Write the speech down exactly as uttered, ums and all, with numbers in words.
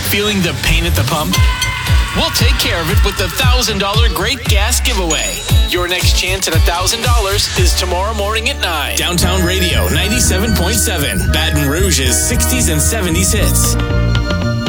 Feeling the pain at the pump? We'll take care of it with the one thousand dollars Great Gas Giveaway. Your next chance at one thousand dollars is tomorrow morning at nine. Downtown Radio ninety-seven point seven. Baton Rouge's sixties and seventies hits.